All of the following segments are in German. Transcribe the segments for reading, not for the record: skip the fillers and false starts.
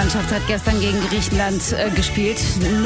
Nationalmannschaft hat gestern gegen Griechenland gespielt.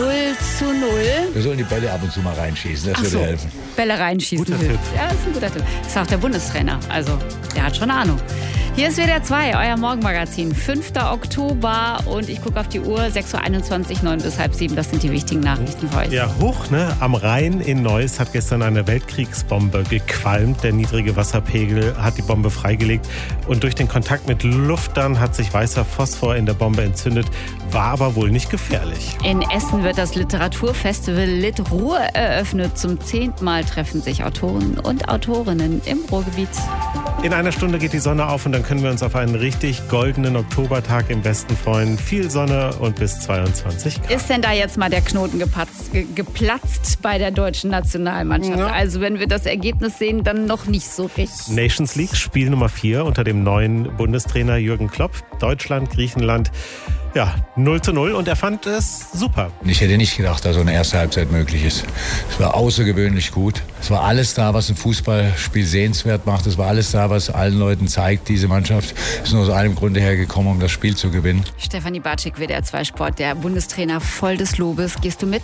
0:0. Wir sollen die Bälle ab und zu mal reinschießen, das würde helfen. Bälle reinschießen. Guter Tipp. Ja, das ist ein guter Tipp. Das ist auch der Bundestrainer. Also, der hat schon Ahnung. Hier ist WDR 2, euer Morgenmagazin. 5. Oktober und ich gucke auf die Uhr. 6:21 Uhr, 9 bis halb 7. Das sind die wichtigen Nachrichten für euch. Ja, hoch, ne? Am Rhein in Neuss hat gestern eine Weltkriegsbombe gequalmt. Der niedrige Wasserpegel hat die Bombe freigelegt. Und durch den Kontakt mit Luft dann hat sich weißer Phosphor in der Bombe entzündet. War aber wohl nicht gefährlich. In Essen wird das Literaturfestival Lit-Ruhr eröffnet. Zum 10. Mal treffen sich Autoren und Autorinnen im Ruhrgebiet. In einer Stunde geht die Sonne auf und dann können wir uns auf einen richtig goldenen Oktobertag im Westen freuen. Viel Sonne und bis 22 Grad. Ist denn da jetzt mal der Knoten geplatzt bei der deutschen Nationalmannschaft? Ja. Also wenn wir das Ergebnis sehen, dann noch nicht so richtig. Nations League, Spiel Nummer 4 unter dem neuen Bundestrainer Jürgen Klopp. Deutschland, Griechenland, ja, 0:0 und er fand es super. Ich hätte nicht gedacht, dass so eine erste Halbzeit möglich ist. Es war außergewöhnlich gut. Es war alles da, was ein Fußballspiel sehenswert macht. Es war alles da, was allen Leuten zeigt, diese Mannschaft ist nur aus einem Grunde hergekommen, um das Spiel zu gewinnen. Stefanie Bartschik, WDR 2 Sport, der Bundestrainer voll des Lobes. Gehst du mit?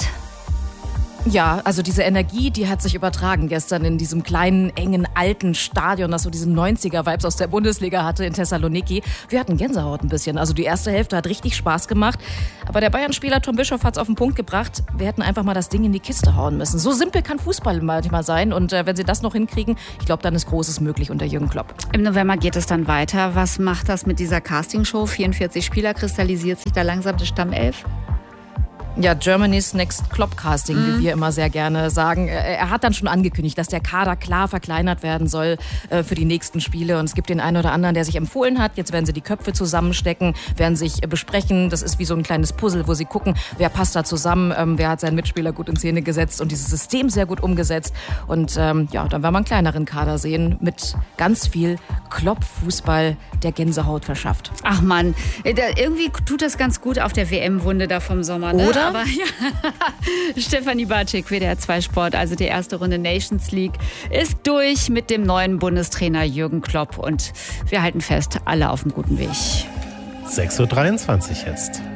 Ja, also diese Energie, die hat sich übertragen gestern in diesem kleinen, engen, alten Stadion, das so diese 90er-Vibes aus der Bundesliga hatte in Thessaloniki. Wir hatten Gänsehaut ein bisschen. Also die erste Hälfte hat richtig Spaß gemacht. Aber der Bayern-Spieler Tom Bischoff hat es auf den Punkt gebracht. Wir hätten einfach mal das Ding in die Kiste hauen müssen. So simpel kann Fußball manchmal sein. Und wenn sie das noch hinkriegen, ich glaube, dann ist Großes möglich unter Jürgen Klopp. Im November geht es dann weiter. Was macht das mit dieser Castingshow? 44 Spieler, kristallisiert sich da langsam die Stammelf? Ja, Germany's Next Klopp Casting, wie wir immer sehr gerne sagen. Er hat dann schon angekündigt, dass der Kader klar verkleinert werden soll für die nächsten Spiele. Und es gibt den einen oder anderen, der sich empfohlen hat. Jetzt werden sie die Köpfe zusammenstecken, werden sich besprechen. Das ist wie so ein kleines Puzzle, wo sie gucken, wer passt da zusammen, wer hat seinen Mitspieler gut in Szene gesetzt und dieses System sehr gut umgesetzt. Und dann werden wir einen kleineren Kader sehen mit ganz viel Klopp-Fußball, der Gänsehaut verschafft. Ach Mann, irgendwie tut das ganz gut auf der WM-Wunde da vom Sommer, ne? Oder? Aber ja. Stefanie Bartschik, WDR 2 Sport, also die erste Runde Nations League ist durch mit dem neuen Bundestrainer Jürgen Klopp und wir halten fest, alle auf einem guten Weg. 6:23 Uhr jetzt.